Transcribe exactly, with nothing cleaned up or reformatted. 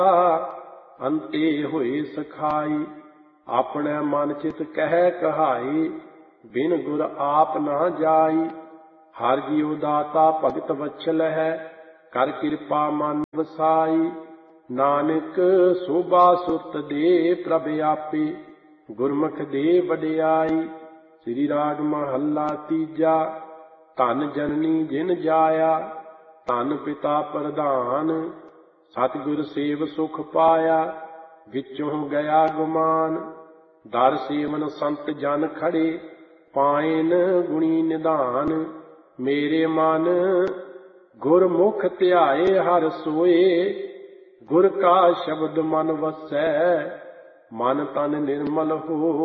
ਅੰਤੇ ਹੋਏ ਸਖਾਈ। ਆਪਣੇ ਮਨ ਚਿਤ ਕਹਿ ਕਹਾਈ, ਬਿਨ ਗੁਰ ਆਪ ਨਾ ਜਾਈ। ਹਰ ਜੀਉ ਦਾਤਾ ਭਗਤ ਵਛਲ ਹੈ, ਕਰ ਕਿਰਪਾ ਮਨ ਵਸਾਈ। ਨਾਨਕ ਸੋਭਾ ਸੁਰਤ ਦੇ ਪ੍ਰਭ ਆਪੇ, ਗੁਰਮੁਖ ਦੇ ਵਡਿਆਈ। ਸ੍ਰੀ ਰਾਗ ਮਹੱਲਾ ਤੀਜਾ। ਧਨ ਜਨਨੀ ਜਿਨ ਜਾਇਆ, ਧਨ ਪਿਤਾ ਪ੍ਰਧਾਨ। ਸਤਿਗੁਰ ਸੇਵ ਸੁਖ ਪਾਇਆ, ਵਿੱਚੋਂ ਗਿਆ ਗੁਮਾਨ। ਦਰ ਸੇਵਨ ਸੰਤ ਜਨ ਖੜੇ, ਪਾਇਨ ਗੁਣੀ ਨਿਧਾਨ। ਮੇਰੇ ਮਨ ਗੁਰਮੁਖ ਧਿਆਏ ਹਰ ਸੋਏ, ਗੁਰ ਕਾ ਸ਼ਬਦ ਮਨ ਵਸੈ। ਮਨ ਤਨ ਨਿਰਮਲ ਹੋ